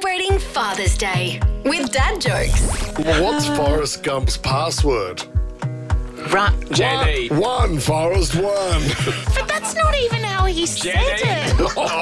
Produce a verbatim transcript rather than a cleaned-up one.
Celebrating Father's Day with dad jokes. Well, what's Forrest Gump's password? Right. J D. One, Forrest, one. But that's not even how he said Jenny. it. Oh,